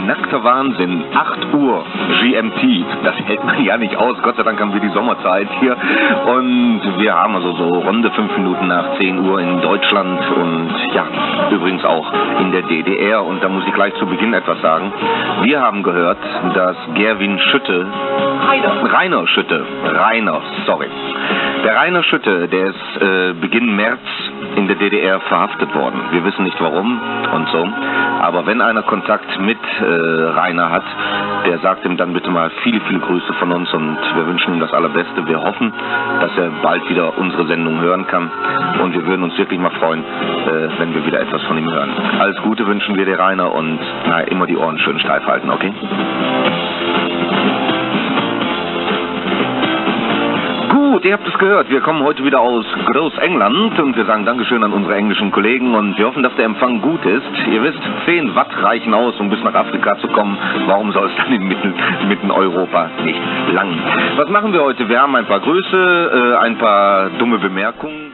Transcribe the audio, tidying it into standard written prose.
nackter Wahnsinn, 8 Uhr GMT, das hält man ja nicht aus, Gott sei Dank haben wir die Sommerzeit hier und wir haben also so runde 5 Minuten nach 10 Uhr in Deutschland und ja, übrigens auch in der DDR und da muss ich gleich zu Beginn etwas sagen. Wir haben gehört, dass Gerwin Schütte, Rainer Schütte, der Rainer Schütte, der ist Beginn März in der DDR verhaftet worden. Wir wissen nicht warum und so. Aber wenn einer Kontakt mit Rainer hat, der sagt ihm dann bitte mal viele, viele Grüße von uns und wir wünschen ihm das Allerbeste. Wir hoffen, dass er bald wieder unsere Sendung hören kann und wir würden uns wirklich mal freuen, wenn wir wieder etwas von ihm hören. Alles Gute wünschen wir dir, Rainer, und immer die Ohren schön steif halten, okay? Gut, ihr habt es gehört, wir kommen heute wieder aus Großengland und wir sagen Dankeschön an unsere englischen Kollegen und wir hoffen, dass der Empfang gut ist. Ihr wisst, 10 Watt reichen aus, um bis nach Afrika zu kommen. Warum soll es dann in mitten Europa nicht langen? Was machen wir heute? Wir haben ein paar Grüße, ein paar dumme Bemerkungen.